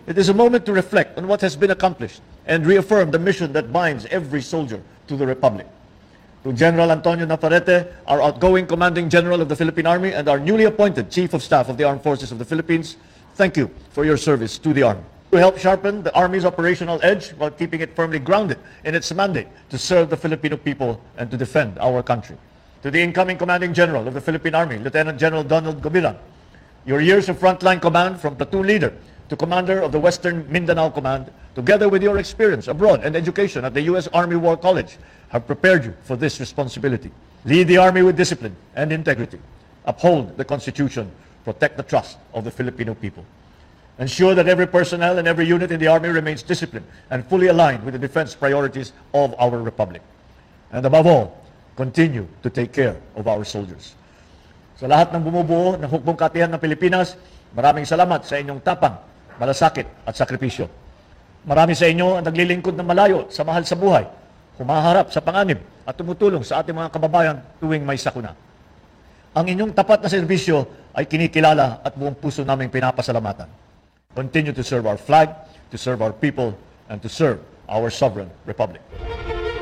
it is a moment to reflect on what has been accomplished and reaffirm the mission that binds every soldier to the Republic. To General Antonio Navarrete, our outgoing Commanding General of the Philippine Army and our newly appointed Chief of Staff of the Armed Forces of the Philippines, thank you for your service to the Army. To help sharpen the Army's operational edge while keeping it firmly grounded in its mandate to serve the Filipino people and to defend our country. To the incoming Commanding General of the Philippine Army, Lieutenant General Donald Gobiran, your years of frontline command from platoon leader to commander of the Western Mindanao Command, together with your experience abroad and education at the U.S. Army War College, have prepared you for this responsibility. Lead the Army with discipline and integrity. Uphold the Constitution. Protect the trust of the Filipino people. Ensure that every personnel and every unit in the Army remains disciplined and fully aligned with the defense priorities of our Republic. And above all, continue to take care of our soldiers. Sa lahat ng bumubuo ng hukbong katihan ng Pilipinas, maraming salamat sa inyong tapang, malasakit at sakripisyo. Marami sa inyo ang naglilingkod ng malayo sa mahal sa buhay, humaharap sa panganib at tumutulong sa ating mga kababayan tuwing may sakuna. Ang inyong tapat na serbisyo ay kinikilala at buong puso naming pinapasalamatan. Continue to serve our flag, to serve our people, and to serve our sovereign republic.